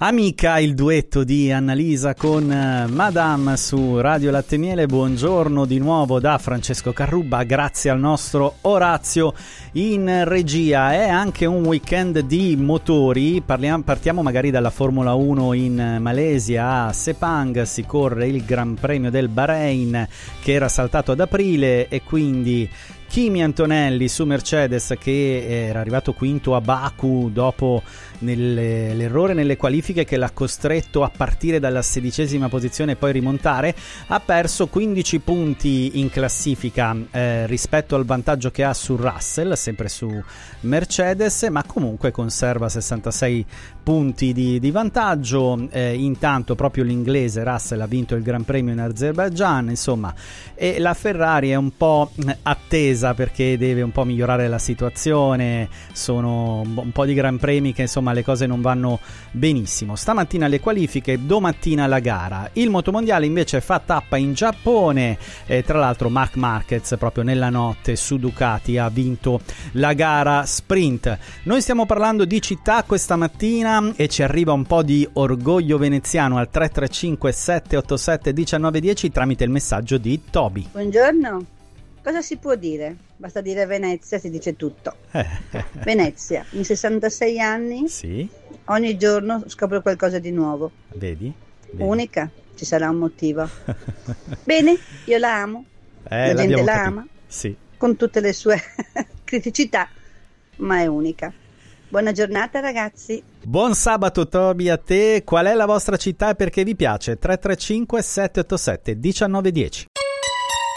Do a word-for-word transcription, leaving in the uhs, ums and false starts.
Amica, il duetto di Annalisa con Madame su Radio Latte Miele. Buongiorno di nuovo da Francesco Carrubba, grazie al nostro Orazio in regia. È anche un weekend di motori, Parliamo, partiamo magari dalla Formula uno in Malesia. A Sepang si corre il Gran Premio del Bahrain che era saltato ad aprile e quindi Kimi Antonelli su Mercedes, che era arrivato quinto a Baku dopo nelle, l'errore nelle qualifiche che l'ha costretto a partire dalla sedicesima posizione e poi rimontare, ha perso quindici punti in classifica eh, rispetto al vantaggio che ha su Russell, sempre su Mercedes, ma comunque conserva sessantasei punti di, di vantaggio. Eh, intanto proprio l'inglese Russell ha vinto il Gran Premio in Azerbaijan, insomma, e la Ferrari è un po' attesa perché deve un po' migliorare la situazione. Sono un po' di Gran Premi che insomma le cose non vanno benissimo. Stamattina le qualifiche, domattina la gara. Il motomondiale invece fa tappa in Giappone, eh, tra l'altro Marc Marquez proprio nella notte su Ducati ha vinto la gara sprint. Noi stiamo parlando di città questa mattina e ci arriva un po' di orgoglio veneziano al tre tre cinque sette otto sette uno nove uno zero tramite il messaggio di Toby. Buongiorno. Cosa si può dire? Basta dire Venezia, si dice tutto. Venezia, in sessantasei anni, sì, ogni giorno scopro qualcosa di nuovo. Vedi? Vedi. Unica, ci sarà un motivo. Bene, io la amo, eh, la gente la capito. ama, sì, con tutte le sue criticità, ma è unica. Buona giornata ragazzi. Buon sabato Toby a te. Qual è la vostra città e perché vi piace? tre tre cinque sette otto sette uno nove uno zero